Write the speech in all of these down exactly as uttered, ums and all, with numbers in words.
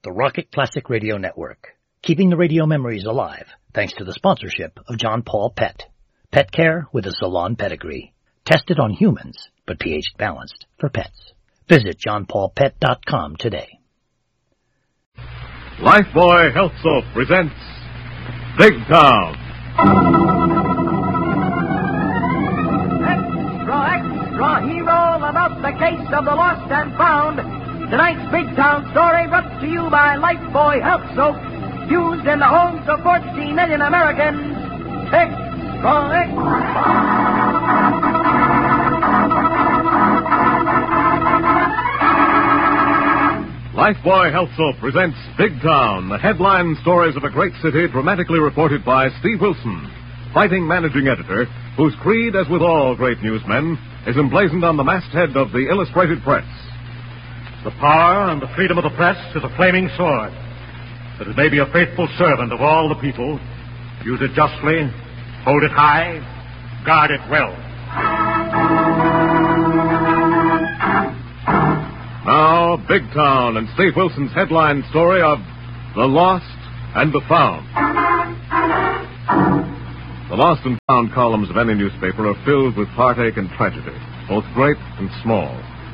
the Rocket Classic Radio Network, keeping the radio memories alive thanks to the sponsorship of John Paul Pet. Pet care with a salon pedigree. Tested on humans, but pH balanced for pets. Visit john paul pet dot com today. Lifebuoy Health Soap presents Big Town. Extra, extra, hero about the case of the lost and found. Tonight's Big Town story brought to you by Lifebuoy Health Soap, used in the homes of fourteen million Americans. Extra, extra. Lifebuoy Health Soap presents Big Town, the headline stories of a great city dramatically reported by Steve Wilson, fighting managing editor, whose creed, as with all great newsmen, is emblazoned on the masthead of the Illustrated Press. The power and the freedom of the press is a flaming sword, that it may be a faithful servant of all the people. Use it justly, hold it high, guard it well. Now, Big Town and Steve Wilson's headline story of The Lost and the Found. The Lost and Found columns of any newspaper are filled with heartache and tragedy, both great and small.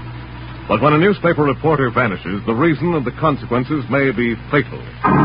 But when a newspaper reporter vanishes, the reason and the consequences may be fatal.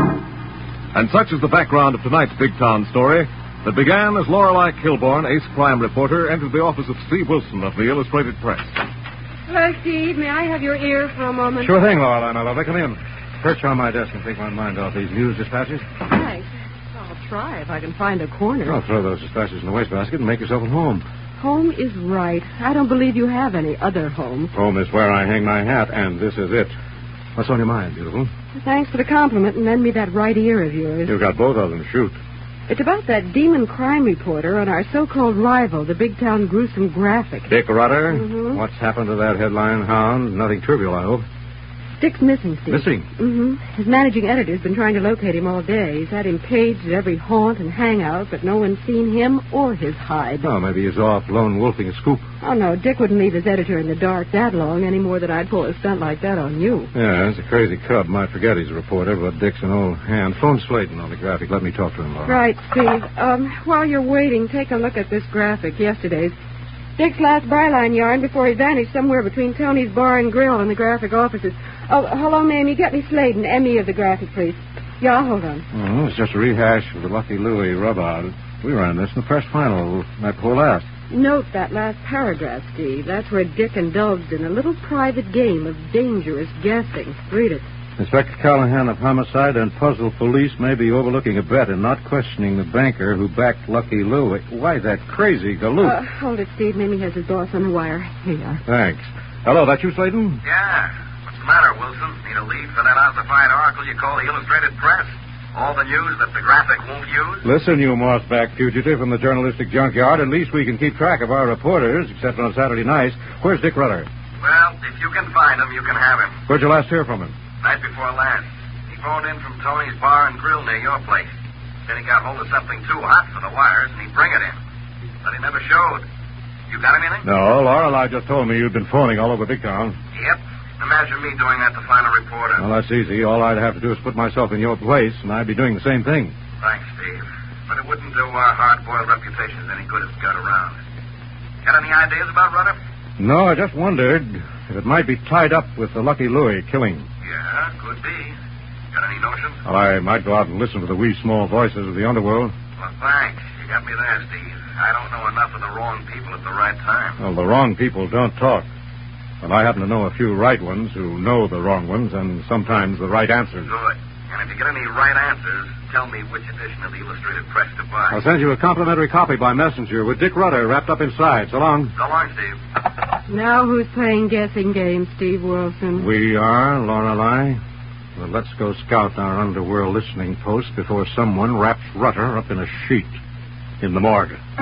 And such is the background of tonight's Big Town story that began as Lorelei Kilborn, ace crime reporter, entered the office of Steve Wilson of the Illustrated Press. Hello, Steve. May I have your ear for a moment? Sure thing, Lorelei, my lovely. Come in. Perch on my desk and take my mind off these news dispatches. Thanks. I'll try if I can find a corner. I'll throw those dispatches in the wastebasket and make yourself at home. Home is right. I don't believe you have any other home. Home is where I hang my hat, and this is it. What's on your mind, beautiful? Thanks for the compliment, and lend me that right ear of yours. You've got both of them. Shoot. It's about that demon crime reporter on our so-called rival, the Big Town Gruesome Graphic. Dick Rutter? Mm-hmm. What's happened to that headline hound? Nothing trivial, I hope. Dick's missing, Steve. Missing? Mm-hmm. His managing editor's been trying to locate him all day. He's had him paged at every haunt and hangout, but no one's seen him or his hide. Oh, maybe he's off lone wolfing a scoop. Oh, no, Dick wouldn't leave his editor in the dark that long, any more than I'd pull a stunt like that on you. Yeah, it's a crazy cub. Might forget he's a reporter, but Dick's an old hand. Phone Slayton on the graphic. Let me talk to him, Laura. Right, Steve. Um, while you're waiting, take a look at this graphic, yesterday's. Dick's last byline yarn before he vanished somewhere between Tony's Bar and Grill and the graphic offices. Oh, hello, ma'am. You get me Sladen, M E of the graphic, please. Yeah, hold on. Oh, it's just a rehash of the Lucky Louie rub-out. We ran this in the press final night before last. Note that last paragraph, Steve. That's where Dick indulged in a little private game of dangerous guessing. Read it. Inspector Callahan of Homicide and Puzzle Police may be overlooking a bet and not questioning the banker who backed Lucky Louie. Why, that crazy galoot. Uh, hold it, Steve. Maybe he has his boss on the wire. Here you are. Thanks. Hello, that you, Slayton? Yeah. What's the matter, Wilson? Need a lead for that ossified article you call the Illustrated Press? All the news that the graphic won't use? Listen, you mossback fugitive from the journalistic junkyard. At least we can keep track of our reporters, except on Saturday nights. Where's Dick Rutter? Well, if you can find him, you can have him. Where'd you last hear from him? Night before last. He phoned in from Tony's Bar and Grill near your place. Said he got hold of something too hot for the wires, and he'd bring it in. But he never showed. You got anything? No, Lorelei just told me you'd been phoning all over Big Town. Yep. Imagine me doing that to find a reporter. Well, that's easy. All I'd have to do is put myself in your place, and I'd be doing the same thing. Thanks, Steve. But it wouldn't do our hard-boiled reputations any good if it got around. Got any ideas about Rutter? No, I just wondered if it might be tied up with the Lucky Louie killing. Yeah, could be. Got any notions? Well, I might go out and listen to the wee small voices of the underworld. Well, thanks. You got me there, Steve. I don't know enough of the wrong people at the right time. Well, the wrong people don't talk. And I happen to know a few right ones who know the wrong ones and sometimes the right answers. Good. And if you get any right answers, tell me which edition of the Illustrated Press to buy. I'll send you a complimentary copy by messenger with Dick Rutter wrapped up inside. So long. So long, Steve. Now who's playing guessing games, Steve Wilson? We are, Lorelei. Well, let's go scout our underworld listening post before someone wraps Rutter up in a sheet in the morgue.